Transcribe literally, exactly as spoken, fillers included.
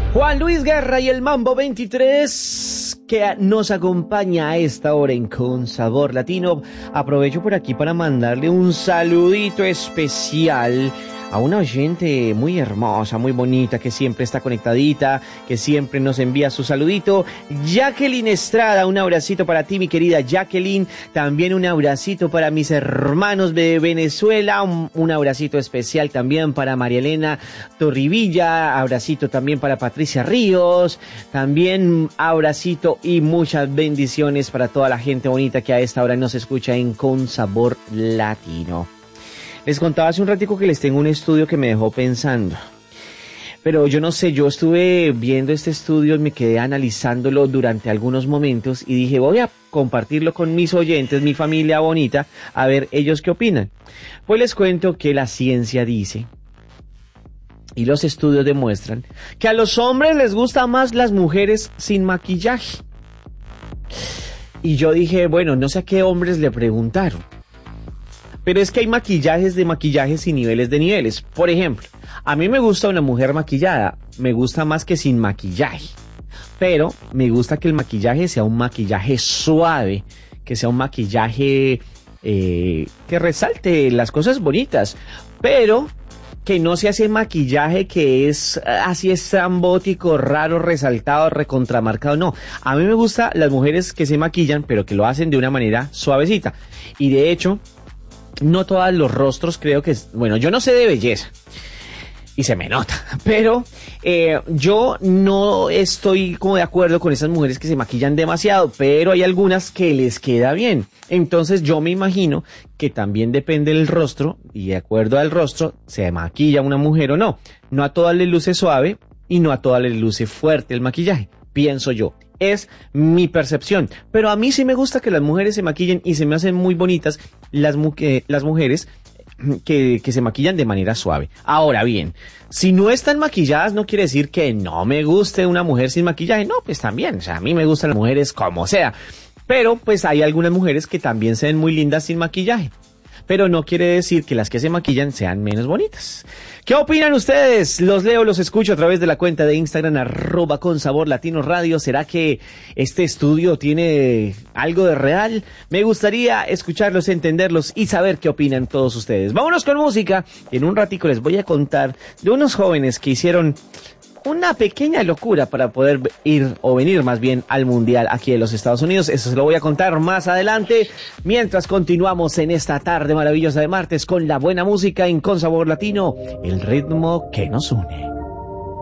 Juan Luis Guerra y el Mambo veintitrés que nos acompaña a esta hora en Con Sabor Latino. Aprovecho por aquí para mandarle un saludito especial a una oyente muy hermosa, muy bonita, que siempre está conectadita, que siempre nos envía su saludito. Jacqueline Estrada, un abracito para ti, mi querida Jacqueline. También un abracito para mis hermanos de Venezuela. Un, un abracito especial también para María Elena Torrivilla. Abracito también para Patricia Ríos. También abracito y muchas bendiciones para toda la gente bonita que a esta hora nos escucha en Con Sabor Latino. Les contaba hace un ratico que les tengo un estudio que me dejó pensando. Pero yo no sé, yo estuve viendo este estudio y me quedé analizándolo durante algunos momentos y dije, voy a compartirlo con mis oyentes, mi familia bonita, a ver ellos qué opinan. Pues les cuento que la ciencia dice, y los estudios demuestran, que a los hombres les gustan más las mujeres sin maquillaje. Y yo dije, bueno, no sé a qué hombres le preguntaron. Pero es que hay maquillajes de maquillajes y niveles de niveles. Por ejemplo, a mí me gusta una mujer maquillada. Me gusta más que sin maquillaje. Pero me gusta que el maquillaje sea un maquillaje suave. Que sea un maquillaje eh, que resalte las cosas bonitas. Pero que no sea ese maquillaje que es así estrambótico, raro, resaltado, recontramarcado. No, a mí me gustan las mujeres que se maquillan, pero que lo hacen de una manera suavecita. Y de hecho, no todos los rostros creo que... Bueno, yo no sé de belleza y se me nota, pero eh, yo no estoy como de acuerdo con esas mujeres que se maquillan demasiado, pero hay algunas que les queda bien. Entonces yo me imagino que también depende del rostro y de acuerdo al rostro se maquilla una mujer o no. No a todas les luce suave y no a todas les luce fuerte el maquillaje, pienso yo. Es mi percepción, pero a mí sí me gusta que las mujeres se maquillen y se me hacen muy bonitas las, mu- eh, las mujeres que, que se maquillan de manera suave. Ahora bien, si no están maquilladas no quiere decir que no me guste una mujer sin maquillaje, no, pues también, o sea, a mí me gustan las mujeres como sea, pero pues hay algunas mujeres que también se ven muy lindas sin maquillaje. Pero no quiere decir que las que se maquillan sean menos bonitas. ¿Qué opinan ustedes? Los leo, los escucho a través de la cuenta de Instagram, arroba con sabor latino radio. ¿Será que este estudio tiene algo de real? Me gustaría escucharlos, entenderlos y saber qué opinan todos ustedes. Vámonos con música. En un ratico les voy a contar de unos jóvenes que hicieron una pequeña locura para poder ir o venir más bien al Mundial aquí en los Estados Unidos. Eso se lo voy a contar más adelante, mientras continuamos en esta tarde maravillosa de martes con la buena música en Con Sabor Latino, el ritmo que nos une.